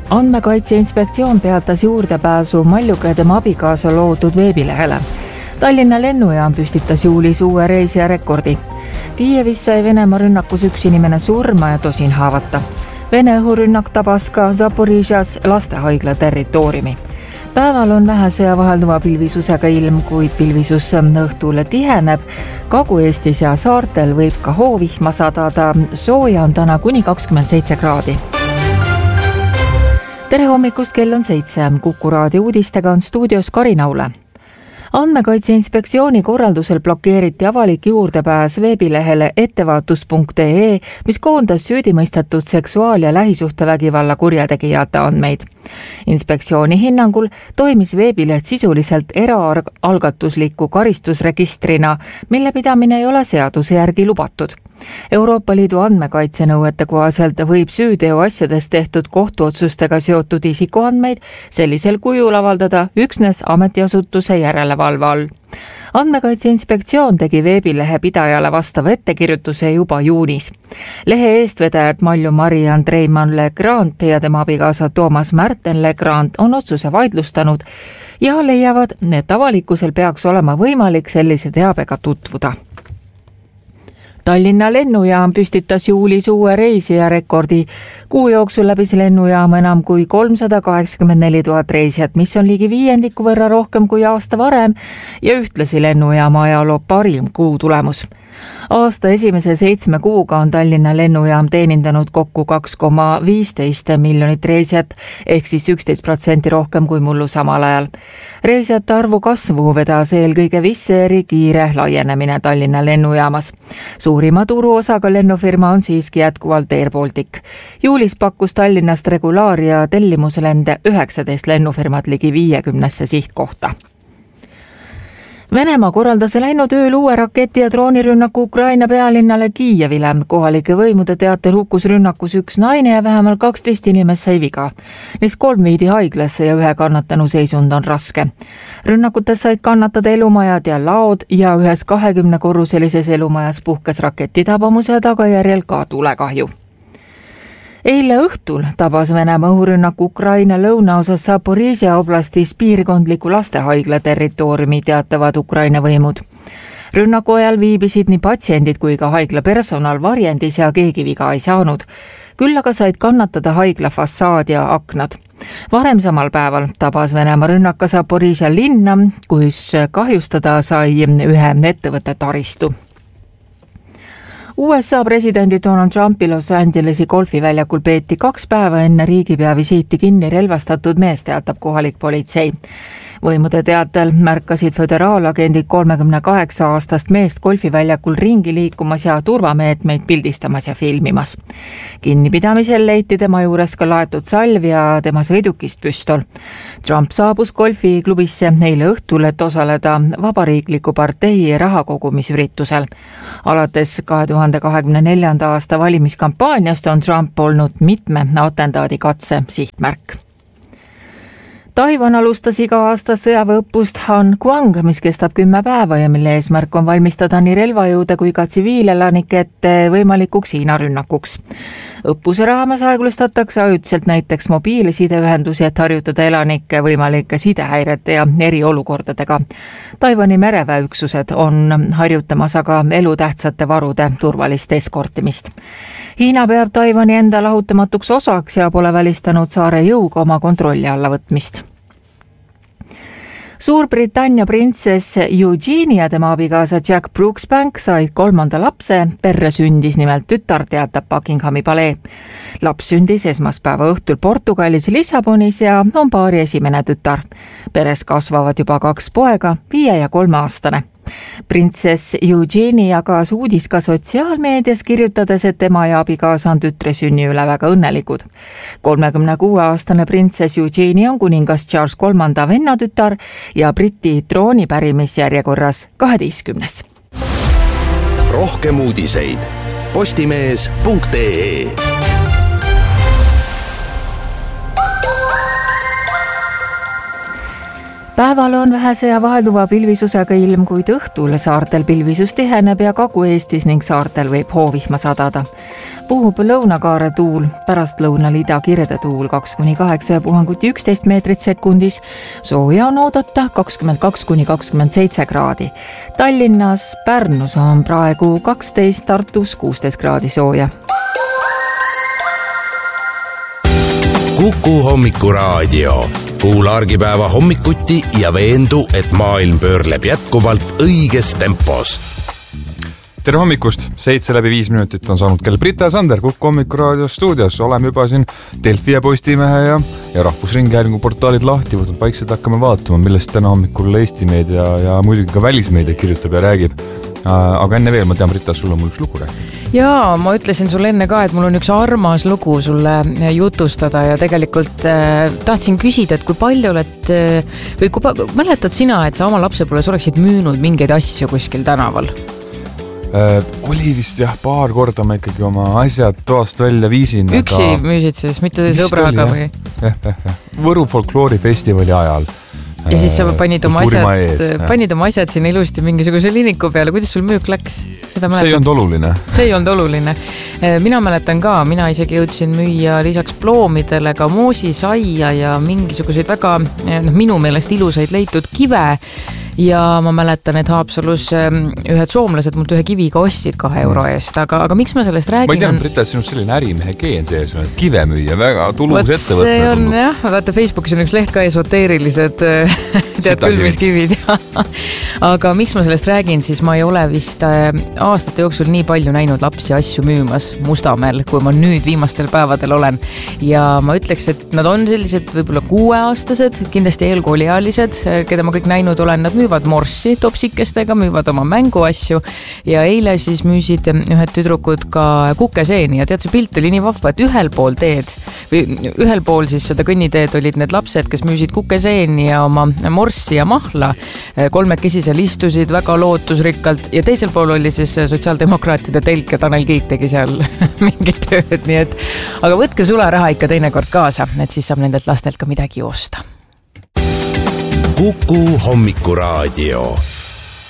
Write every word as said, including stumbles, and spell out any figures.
Andmekaitse Inspektsioon peatas juurdepääsu Malluka ja tema abikaasa loodud veebilehele. Tallinna lennujaam püstitas juulis uue reisija rekordi. Kiievis sai Venemaa rünnakus üks inimene surma ja tosin haavata. Vene õhurünnak tabas ka Zaporižas lastehaigla territooriumi. Päeval on vähese ja vahelduva pilvisusega ilm, kuid pilvisus õhtule tiheneb. Kagu-Eestis ja saartel võib ka hoovihma sadada. Sooja on täna kuni kakskümmend seitse kraadi. Tere hommikust, kell on seitse. Kuku raadio uudistega on stuudios Karin Aule. Andmekaitse Inspektsiooni korraldusel blokeeriti avalik juurdepääs veebilehele ettevaatus punkt ee, mis koondas süüdimõistetud seksuaal- ja lähisuhtevägivalla kurjategijate andmeid. Inspektsiooni hinnangul toimis veebileht sisuliselt eraalgatusliku karistusregistrina, mille pidamine ei ole seaduse järgi lubatud. Euroopa Liidu andmekaitsenõuete kohaselt võib süüteo asjades tehtud kohtuotsustega seotud isikuandmeid sellisel kujul avaldada üksnes ametiasutuse järelevalve all. Andmekaitse Inspektsioon tegi veebilehe pidajale vastava ettekirjutuse juba juunis. Lehe eestvedajad Malju Marianne Treimann Legrand ja tema abikaasa Toomas Märten Legrand on otsuse vaidlustanud ja leiavad, et avalikkusel peaks olema võimalik sellise teabega tutvuda. Tallinna lennujaam püstitas juulis uue reisija rekordi. Kuu jooksul läbis lennujaama enam kui kolmsada kaheksakümmend neli tuhat reisijat, mis on ligi viiendiku võrra rohkem kui aasta varem ja ühtlasi lennujaama ajaloo parim kuu tulemus. Aasta esimese seitsme kuuga on Tallinna lennujaam teenindanud kokku kaks koma viisteist miljonit reisijat, ehk siis üksteist protsenti rohkem kui mullu samal ajal. Reisijate arvu kasvu vedas eelkõige Wizz Airi kiire laienemine Tallinna lennujaamas. Suurima turuosaga lennufirma on siiski jätkuvalt Air Baltic. Juulis pakkus Tallinnast regulaar- ja tellimuslende üheksateist lennufirmat ligi viiekümnesse sihtkohta. Venemaa korraldas läinud ööl uue raketi- ja droonirünnaku Ukraina pealinnale Kiievile. Kohalike võimude teatel hukkus rünnakus üks naine ja vähemalt kaksteist inimest sai viga. Neist kolm viidi haiglasse ja ühe kannatanu seisund on raske. Rünnakutes said kannatada elumajad ja laod ja ühes kahekümne korruselises elumajas puhkes raketitabamuse tagajärjel ka tulekahju. Eile õhtul tabas Venemaa õhurünnak Ukraina lõunaosas Zaporižja oblastis piirkondliku lastehaigla territooriumi, teatavad Ukraina võimud. Rünnaku ajal viibisid nii patsiendid kui ka haigla personal varjendis ja keegi viga ei saanud. Küll aga said kannatada haigla fassaad ja aknad. Varem samal päeval tabas Venemaa rünnaka Zaporižja linna, kus kahjustada sai ühe ettevõtte taristu. U S A presidendi Donald Trumpi Los Angelesi golfiväljakul peeti kaks päeva enne riigipea visiiti kinni relvastatud mees, teatab kohalik politsei. Võimude teatel märkasid föderaalagendid kolmekümne kaheksa aastast meest golfiväljakul ringi liikumas ja turvameetmeid pildistamas ja filmimas. Kinnipidamisel leiti tema juures ka laetud salv ja tema sõidukist püstol. Trump saabus golfiklubisse eile õhtul, et osaleda vabariikliku partei rahakogumisüritusel. Alates kahe tuhande kahekümne neljanda aasta valimiskampaaniast on Trump olnud mitme atendaadikatse sihtmärk. Taiwan alustas iga aasta sõjaväeõppust Han Kuang, mis kestab kümme päeva ja mille eesmärk on valmistada nii relvajõude kui ka tsiviilelanike ette võimalikuks Hiina rünnakuks. Õppuse raames aeglustatakse ajutiselt näiteks mobiilsideühendusi, et harjutada elanikke võimalike sidehäirete ja eriolukordadega. Taiwani mereväeüksused on harjutamas aga elutähtsate varude turvalist eskortimist. Hiina peab Taiwani enda lahutamatuks osaks ja pole välistanud saare jõuga oma kontrolli alla võtmist. Suurbritannia printsess Eugenie ja tema abikaasa Jack Brooksbank said kolmanda lapse, perre sündis nimelt tütar, teatab Buckinghami palee. Laps sündis esmaspäeva õhtul Portugalis Lissabonis ja on paari esimene tütar. Peres kasvavad juba kaks poega, viie ja kolme aastane. Printsess Eugenie jagas uudis ka sotsiaalmeedias, kirjutades, et tema ja abikaasa on tütre sünni üle väga õnnelikud. kolmekümne kuue aastane printsess Eugenie on kuningas Charles kolmanda vennatütar ja Briti trooni pärimisjärjekorras kaheteistkümnes. Rohkem uudiseid postimees punkt ee. Päeval on vähese ja vahelduva pilvisusega ilm, kuid õhtul saartel pilvisus tiheneb ja Kagu-Eestis ning saartel võib hoovihma sadada. Puhub lõunakaare tuul, pärast lõunal ida kirde tuul kaks kuni kaheksa ja puhanguti üksteist meetrit sekundis. Sooja on oodata kakskümmend kaks kuni kakskümmend seitse kraadi. Tallinnas, Pärnus on praegu kaksteist, Tartus kuusteist kraadi sooja. Kuku hommikuraadio. Kuula argipäeva hommikuti ja veendu, et maailm pöörleb jätkuvalt õiges tempos. Tere hommikust, seitse läbi viis minutit on saanud kell. Brita ja Sander Kuku hommikuraadios stuudios. Oleme juba siin Delfi ja Postimehe ja, ja Rahvusringhäälingu portaalid lahti võtnud. Vaikselt hakkame vaatama, millest täna hommikul Eesti meedia ja muidugi ka välismeedia kirjutab ja räägib. Aga enne veel, ma tean, Brita, sul on mul üks lugu rääkida. Jaa, ma ütlesin sulle enne ka, et mul on üks armas lugu sulle jutustada ja tegelikult äh, tahtsin küsida, et kui palju oled, või kui pa, mäletad sina, et sa oma lapsepõlves oleksid müünud mingeid asju kuskil tänaval? Äh, oli vist jah, paar korda ma ikkagi oma asjad toast välja viisin. Üksi aga... müüsid siis, mitte sõbraga või? Jah, jah, jah. Võru folkloorifestivali ajal. Ja siis sa panid oma, asjad, ees, panid oma asjad sinna ilusti mingisuguse liniku peale. Kuidas sul müük läks? Seda see ei olnud oluline. See ei olnud oluline. Mina mäletan ka, mina isegi jõudsin müüa lisaks ploomidele ka moosisaia ja mingisuguseid väga no, minu meelest ilusaid leitud kive. Ja ma mäletan, et Haapsalus ühed soomlased mult ühe kiviga ostsid kahe euro eest, aga, aga miks ma sellest räägin? Ma ei tean, Brita, et sinust selline ärimehe geen sees on, et kive müüa, väga tulus ettevõtme. See on tundub. Jah, vaata Facebookis on üks leht ka esoteerilised tead külmiskivid. Aga miks ma sellest räägin, siis ma ei ole vist aastate jooksul nii palju näinud lapsi asju müümas Mustamäel, kui ma nüüd viimastel päevadel olen. Ja ma ütleks, et nad on sellised võib-olla kuueaastased, kindlasti eelkooliealised, keda ma kõik näinud olen, nad müüvad morssi topsikestega, müüvad oma mänguasju ja eile siis müüsid ühed tüdrukud ka kukeseeni ja tead, see pilt oli nii vahva, et ühel pool teed või ühel pool siis seda kõnniteed olid need lapsed, kes müüsid kukeseeni ja oma morssi ja mahla. Kolmekesi seal istusid väga lootusrikkalt ja teisel pool oli siis sotsiaaldemokraatide telk ja Tanel Kiik tegi seal mingit tööd, nii et aga võtke sularaha ikka teinekord kaasa, et siis saab nendelt lastelt ka midagi osta. Kuku hommikuraadio.